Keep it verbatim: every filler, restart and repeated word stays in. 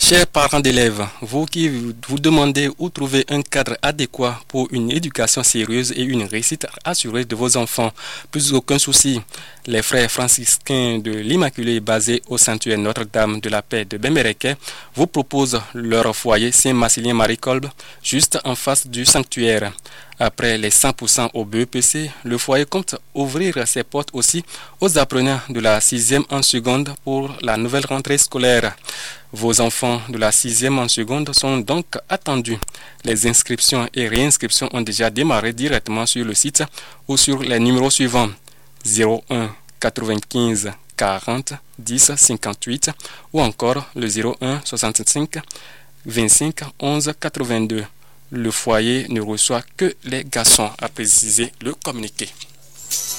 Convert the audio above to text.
Chers parents d'élèves, vous qui vous demandez où trouver un cadre adéquat pour une éducation sérieuse et une réussite assurée de vos enfants, plus aucun souci. Les frères franciscains de l'Immaculée basés au sanctuaire Notre-Dame de la Paix de Bembereke vous proposent leur foyer Saint-Massilien-Marie-Kolb juste en face du sanctuaire. Après les cent pour cent au B E P C, le foyer compte ouvrir ses portes aussi aux apprenants de la sixième en seconde pour la nouvelle rentrée scolaire. Vos enfants de la sixième en seconde sont donc attendus. Les inscriptions et réinscriptions ont déjà démarré directement sur le site ou sur les numéros suivants zéro un quatre-vingt-quinze quarante dix cinquante-huit ou encore le zéro un soixante-cinq vingt-cinq onze quatre-vingt-deux. Le foyer ne reçoit que les garçons, a précisé le communiqué.